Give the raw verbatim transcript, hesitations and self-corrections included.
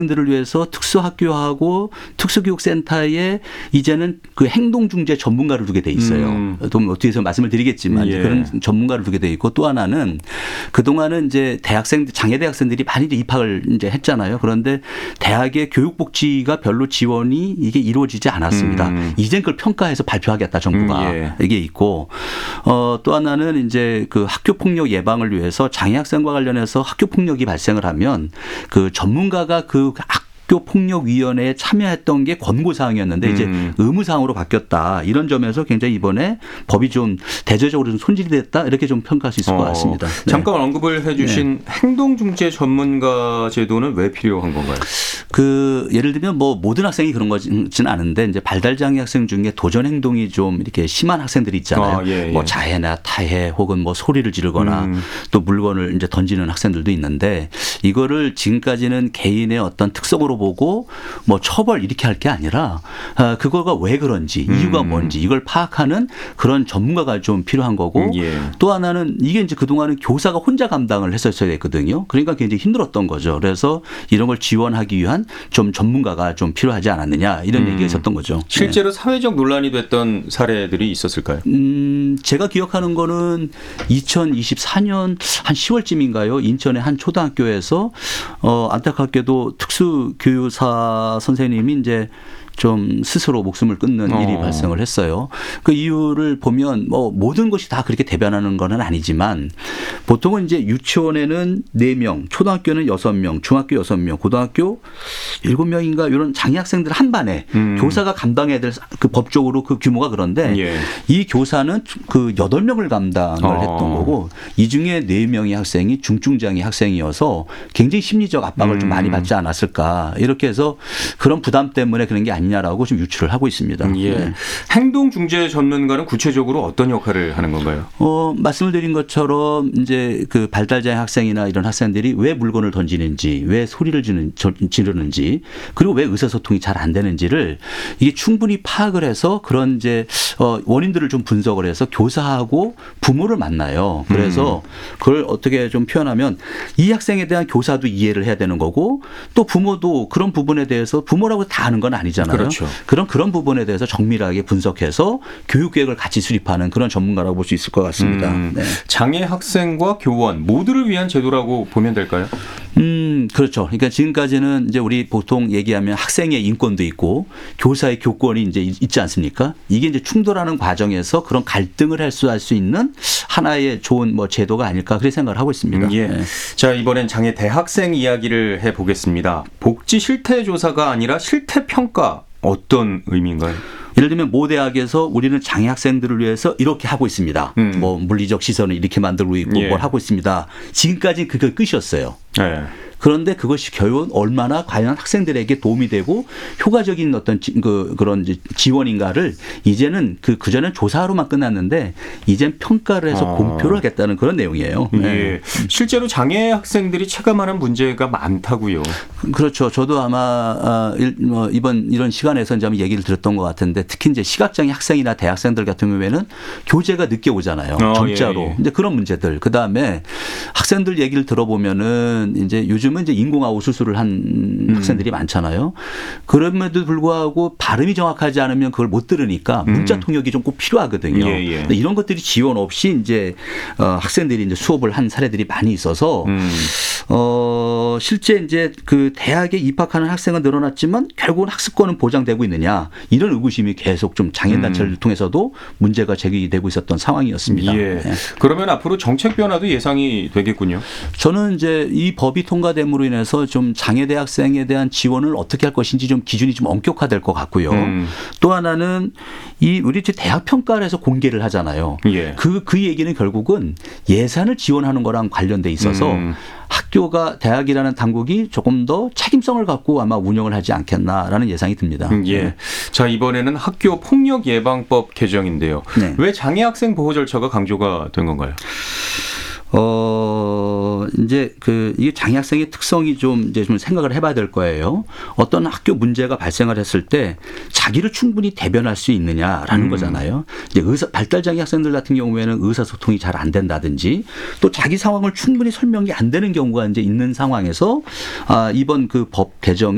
들을 위해서 특수학교하고 특수교육센터에 이제는 그 행동중재 전문가를 두게 돼 있어요. 음. 또 뒤에서 말씀을 드리겠지만 예. 그런 전문가를 두게 돼 있고 또 하나는 그 동안은 이제 대학생 장애대 학생들이 많이 입학을 이제 했잖아요. 그런데 대학의 교육복지가 별로 지원이 이게 이루어지지 않았습니다. 음. 이젠 그걸 평가해서 발표하겠다 정부가 음, 예. 이게 있고 어, 또 하나는 이제 그 학교 폭력 예방을 위해서 장애 학생과 관련해서 학교 폭력이 발생을 하면 그 전문가가 그 학교폭력위원회에 참여했던 게 권고사항이었는데 음. 이제 의무사항으로 바뀌었다. 이런 점에서 굉장히 이번에 법이 좀 대조적으로 좀 손질이 됐다. 이렇게 좀 평가할 수 있을 어, 것 같습니다. 네. 잠깐 언급을 해 주신 네. 행동중재 전문가 제도는 왜 필요한 건가요? 그 예를 들면 뭐 모든 학생이 그런 거지는 않은데 이제 발달장애 학생 중에 도전 행동이 좀 이렇게 심한 학생들이 있잖아요. 아, 예, 예. 뭐 자해나 타해 혹은 뭐 소리를 지르거나 음. 또 물건을 이제 던지는 학생들도 있는데 이거를 지금까지는 개인의 어떤 특성으로 보고 뭐 처벌 이렇게 할 게 아니라 아, 그거가 왜 그런지 이유가 음. 뭔지 이걸 파악하는 그런 전문가가 좀 필요한 거고 음, 예. 또 하나는 이게 이제 그동안은 교사가 혼자 감당을 했었어야 됐거든요. 그러니까 굉장히 힘들었던 거죠. 그래서 이런 걸 지원하기 위한 좀 전문가가 좀 필요하지 않았느냐 이런 음. 얘기가 있었던 거죠. 실제로 네. 사회적 논란이 됐던 사례들이 있었을까요? 음, 제가 기억하는 거는 이천이십사 년 한 시월쯤인가요? 인천의 한 초등학교에서 어, 안타깝게도 특수교사 선생님이 이제 좀 스스로 목숨을 끊는 일이 어. 발생을 했어요. 그 이유를 보면 뭐 모든 것이 다 그렇게 대변하는 건 아니지만 보통은 이제 유치원에는 네 명, 초등학교는 여섯 명, 중학교 여섯 명, 고등학교 일곱 명인가 이런 장애 학생들 한 반에 음. 교사가 감당해야 될 그 법적으로 그 규모가 그런데 예. 이 교사는 그 여덟 명을 감당을 어. 했던 거고 이 중에 네 명의 학생이 중증장애 학생이어서 굉장히 심리적 압박을 음. 좀 많이 받지 않았을까 이렇게 해서 그런 부담 때문에 그런 게 아니냐라고 좀 유추를 하고 있습니다. 예. 네. 행동중재 전문가는 구체적으로 어떤 역할을 하는 건가요? 어, 말씀을 드린 것처럼 이제 그 발달장애 학생이나 이런 학생들이 왜 물건을 던지는지, 왜 소리를 지르는, 지르는지, 그리고 왜 의사소통이 잘 안 되는지를 이게 충분히 파악을 해서 그런 이제 어, 원인들을 좀 분석을 해서 교사하고 부모를 만나요. 그래서 그걸 어떻게 좀 표현하면 이 학생에 대한 교사도 이해를 해야 되는 거고 또 부모도 그런 부분에 대해서 부모라고 다 아는 건 아니잖아요. 그렇죠. 그런 그런 부분에 대해서 정밀하게 분석해서 교육 계획을 같이 수립하는 그런 전문가라고 볼 수 있을 것 같습니다. 음, 네. 장애 학생과 교원 모두를 위한 제도라고 보면 될까요? 음, 그렇죠. 그러니까 지금까지는 이제 우리 보통 얘기하면 학생의 인권도 있고 교사의 교권이 이제 있지 않습니까? 이게 이제 충돌하는 과정에서 그런 갈등을 해소할 수 있는 하나의 좋은 뭐 제도가 아닐까 그렇게 생각을 하고 있습니다. 음, 예. 네. 자, 이번엔 장애 대학생 이야기를 해 보겠습니다. 복지 실태 조사가 아니라 실태 평가 어떤 의미인가요? 예를 들면 모 대학에서 우리는 장애 학생들을 위해서 이렇게 하고 있습니다. 음. 뭐 물리적 시선을 이렇게 만들고 있고 예. 뭘 하고 있습니다. 지금까지 그게 끝이었어요. 네. 그런데 그것이 결국은 얼마나 과연 학생들에게 도움이 되고 효과적인 어떤 지, 그, 그런 지원인가를 이제는 그, 그전엔 조사로만 끝났는데 이젠 평가를 해서 어. 공표를 하겠다는 그런 내용이에요. 예. 네. 실제로 장애 학생들이 체감하는 문제가 많다고요. 그렇죠. 저도 아마 이번 이런 시간에서 이제 한번 얘기를 들었던 것 같은데 특히 이제 시각장애 학생이나 대학생들 같은 경우에는 교재가 늦게 오잖아요. 어, 전자로. 예, 예. 이제 그런 문제들. 그 다음에 학생들 얘기를 들어보면은 이제 요즘은 이제 인공아우 수술을 한 음. 학생들이 많잖아요. 그럼에도 불구하고 발음이 정확하지 않으면 그걸 못 들으니까 문자 통역이 좀 꼭 필요하거든요. 예, 예. 근데 이런 것들이 지원 없이 이제 어, 학생들이 이제 수업을 한 사례들이 많이 있어서 음. 어, 실제 이제 그 대학에 입학하는 학생은 늘어났지만 결국은 학습권은 보장되고 있느냐 이런 의구심이 계속 좀 장애단체를 음. 통해서도 문제가 제기되고 있었던 상황이었습니다. 예. 네. 그러면 앞으로 정책 변화도 예상이 되겠군요. 저는 이제 이 법이 통과됨으로 인해서 좀 장애 대학생에 대한 지원을 어떻게 할 것인지 좀 기준이 좀 엄격화될 것 같고요. 음. 또 하나는 이 우리 대학 평가를 해서 공개를 하잖아요. 예. 그, 그 얘기는 결국은 예산을 지원하는 거랑 관련돼 있어서 음. 학교가 대학이라는 당국이 조금 더 책임성을 갖고 아마 운영을 하지 않겠나라는 예상이 듭니다. 음, 예. 네. 자, 이번에는 학교 폭력 예방법 개정인데요. 네. 왜 장애 학생 보호 절차가 강조가 된 건가요? 어, 이제 그, 이게 장애 학생의 특성이 좀 이제 좀 생각을 해봐야 될 거예요. 어떤 학교 문제가 발생을 했을 때 자기를 충분히 대변할 수 있느냐라는 음. 거잖아요. 이제 의사, 발달장애 학생들 같은 경우에는 의사소통이 잘 안 된다든지 또 자기 상황을 충분히 설명이 안 되는 경우가 이제 있는 상황에서 아, 이번 그 법 개정은